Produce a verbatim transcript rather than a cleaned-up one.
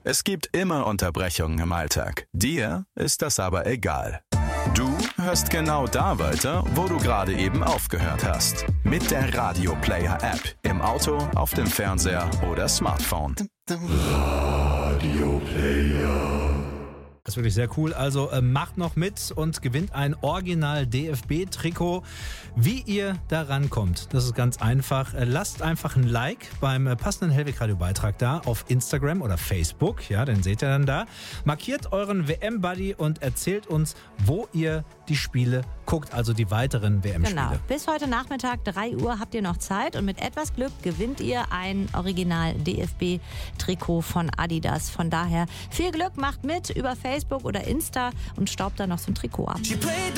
Es gibt immer Unterbrechungen im Alltag. Dir ist das aber egal. Du hörst genau da weiter, wo du gerade eben aufgehört hast. Mit der Radio Player App. Im Auto, auf dem Fernseher oder Smartphone. Radio Player. Das ist wirklich sehr cool. Also äh, macht noch mit und gewinnt ein Original-D F B-Trikot. Wie ihr da rankommt, das ist ganz einfach. Äh, lasst einfach ein Like beim äh, passenden Hellweg-Radio-Beitrag da auf Instagram oder Facebook. Ja, den seht ihr dann da. Markiert euren W M-Buddy und erzählt uns, wo ihr die Spiele guckt, also die weiteren W M-Spiele. Genau. Bis heute Nachmittag, drei Uhr, habt ihr noch Zeit und mit etwas Glück gewinnt ihr ein Original-D F B-Trikot von Adidas. Von daher viel Glück, macht mit über Facebook oder Insta und staubt da noch so ein Trikot ab.